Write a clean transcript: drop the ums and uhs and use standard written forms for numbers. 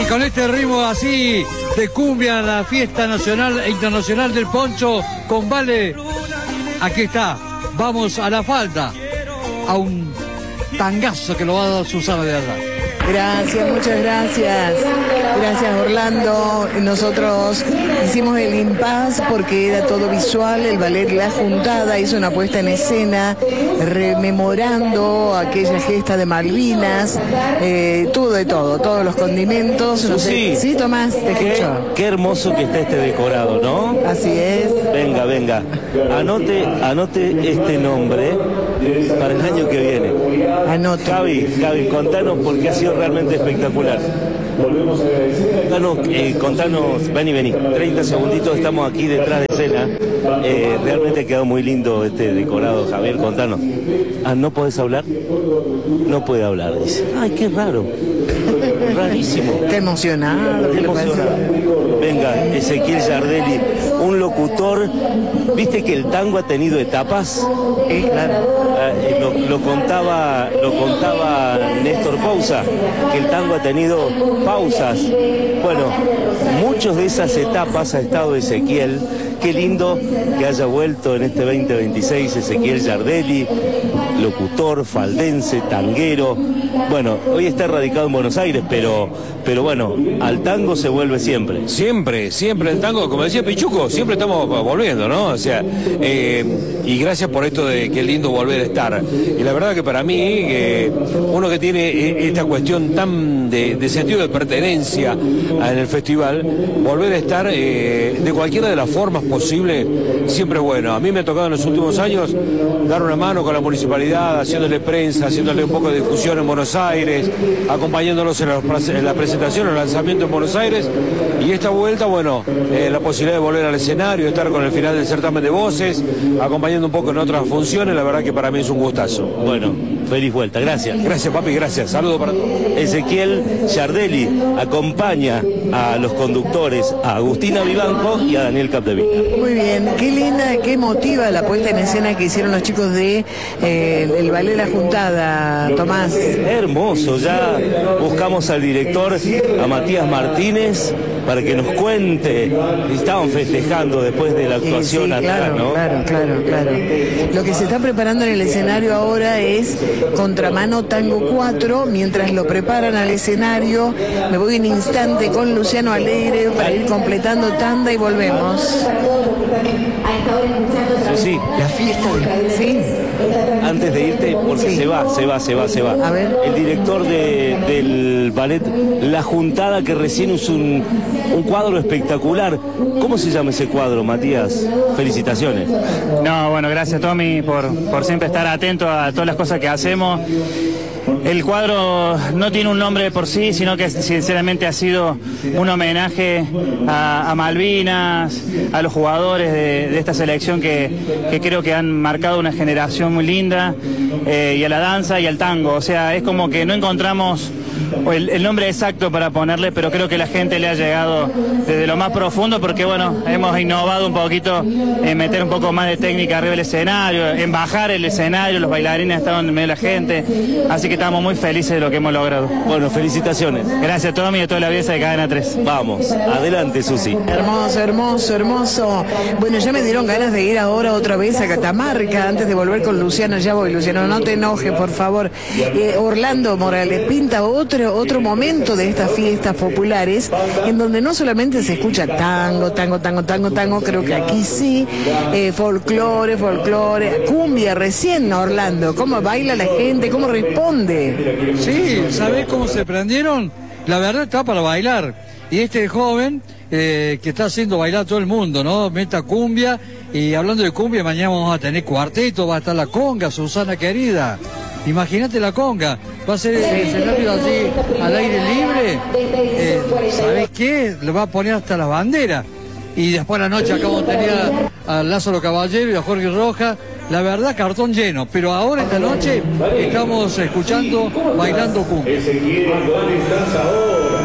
con este ritmo así de cumbia, la fiesta nacional e internacional del poncho con Vale, aquí está, vamos a la falda, a un tangazo que lo va a dar Susana de verdad. Gracias, muchas gracias. Gracias, Orlando. Nosotros hicimos el impasse porque era todo visual. El ballet La Juntada hizo una puesta en escena rememorando aquella gesta de Malvinas, todo de todo, todos los condimentos. No sé. Sí, Tomás, te escucho. Qué hermoso que está este decorado, ¿no? Así es. Venga, venga. Anote este nombre para el año que viene. Anote. Gaby, contanos porque ha sido realmente espectacular. Contanos, vení, 30 segunditos, estamos aquí detrás de escena. Realmente ha quedado muy lindo este decorado, Javier, contanos. ¿No podés hablar? No puede hablar, dice. Ay, qué raro. Rarísimo. Qué emocionado. Qué emocionado. Venga, Ezequiel Giardelli, un locutor. ¿Viste que el tango ha tenido etapas? Sí, claro. Lo contaba Néstor Pausa, que el tango ha tenido pausas. Bueno, muchas de esas etapas ha estado Ezequiel. Qué lindo que haya vuelto en este 2026 Ezequiel Giardelli, locutor, faldense, tanguero. Bueno, hoy está radicado en Buenos Aires, pero bueno, al tango se vuelve siempre. Siempre el tango, como decía Pichuco, siempre estamos volviendo, ¿no? O sea, y gracias por esto de que es lindo volver a estar. Y la verdad que para mí, uno que tiene esta cuestión tan de sentido de pertenencia en el festival, volver a estar de cualquiera de las formas posibles, siempre bueno. A mí me ha tocado en los últimos años dar una mano con la municipalidad, haciéndole prensa, haciéndole un poco de difusión en Buenos Aires, acompañándolos en la presentación, el lanzamiento en Buenos Aires, y esta vuelta, bueno, la posibilidad de volver al escenario, estar con el final del certamen de voces, acompañando un poco en otras funciones, la verdad que para mí es un gustazo. Bueno, feliz vuelta, gracias. Gracias, papi, gracias. Saludos para todos. Ezequiel Giardelli acompaña a los conductores, a Agustina Vivanco y a Daniel Capdevila. Muy bien, qué linda, qué emotiva la puesta en escena que hicieron los chicos de el Ballet La Juntada, Tomás. Hermoso, ya buscamos al director, a Matías Martínez, para que nos cuente. Estaban festejando después de la actuación atrás, ¿no? Claro. Lo que se está preparando en el escenario ahora es Contramano Tango 4. Mientras lo preparan al escenario, me voy un instante con Luciano Alegre para ir completando tanda y volvemos. Sí, la fiesta del... ¿Sí? Antes de irte, porque sí. se va. A ver. El director del ballet La Juntada, que recién usó un cuadro espectacular. ¿Cómo se llama ese cuadro, Matías? Felicitaciones. No, bueno, gracias, Tommy, por siempre estar atento a todas las cosas que hacemos. El cuadro no tiene un nombre por sí, sino que sinceramente ha sido un homenaje a Malvinas, a los jugadores de esta selección que creo que han marcado una generación muy linda, y a la danza y al tango. O sea, es como que no encontramos el nombre exacto para ponerle, pero creo que la gente le ha llegado desde lo más profundo, porque bueno, hemos innovado un poquito en meter un poco más de técnica arriba del escenario, en bajar el escenario, los bailarines estaban en medio de la gente, así que estamos muy felices de lo que hemos logrado. Bueno, felicitaciones. Gracias, Tommy, y a toda la audiencia de Cadena 3. Vamos, adelante, Susi. Hermoso. Bueno, ya me dieron ganas de ir ahora otra vez a Catamarca, antes de volver con Luciano. Ya voy, Luciano, no te enojes, por favor. Orlando Morales pinta otro momento de estas fiestas populares, en donde no solamente se escucha tango, creo que aquí sí, folclore, cumbia recién, Orlando. ¿Cómo baila la gente? ¿Cómo responde? Sí, ¿sabés cómo se prendieron? La verdad está para bailar. Y este joven que está haciendo bailar a todo el mundo, ¿no? Meta cumbia. Y hablando de cumbia, mañana vamos a tener cuarteto, va a estar la conga, Susana querida. Imagínate la conga, va a ser el escenario allí al aire libre. ¿Sabés qué? Le va a poner hasta la bandera. Y después a la noche acabamos de tener a Lázaro Caballero y a Jorge Rojas. La verdad, cartón lleno. Pero ahora, esta noche, estamos escuchando, bailando cumbia.